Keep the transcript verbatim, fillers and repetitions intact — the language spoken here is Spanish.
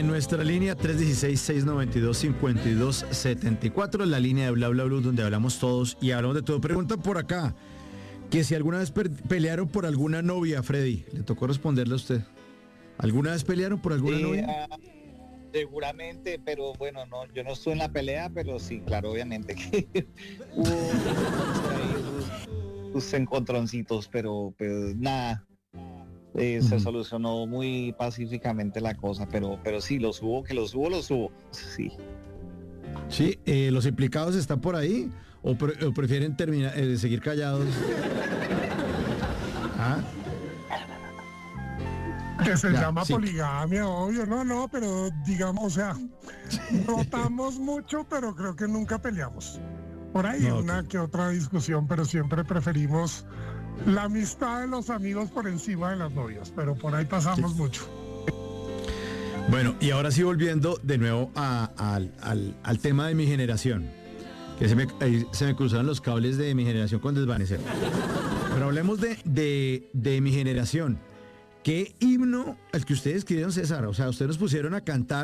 En nuestra línea tres uno seis, seis nueve dos, cinco dos siete cuatro, la línea de Bla Bla Blue, donde hablamos todos y hablamos de todo. Preguntan por acá que si alguna vez per- pelearon por alguna novia, Freddy. Le tocó responderle a usted. ¿Alguna vez pelearon por alguna Eh, novia? ah, seguramente, pero bueno, no, yo no estuve en la pelea, pero sí, claro, obviamente que hubo por ahí sus, sus encontroncitos, pero, pero nada, eh, se Ujú. solucionó muy pacíficamente la cosa, pero, pero sí, los hubo, que los hubo, los hubo, sí. Sí, eh, ¿los implicados están por ahí o, pre- o prefieren terminar, eh, seguir callados? Ah, Que se ya, llama sí. poligamia, obvio, no, no, pero digamos, o sea, rotamos mucho, pero creo que nunca peleamos. Por ahí No, una ok. que otra discusión, pero siempre preferimos la amistad de los amigos por encima de las novias, pero por ahí pasamos Sí. mucho. Bueno, y ahora sí volviendo de nuevo a- al, al- al tema de mi generación, que se me, ahí se me cruzaron los cables de mi generación con desvanecer. Pero hablemos de, de, de mi generación. ¿Qué himno el que ustedes escribieron, César? O sea, ustedes nos pusieron a cantar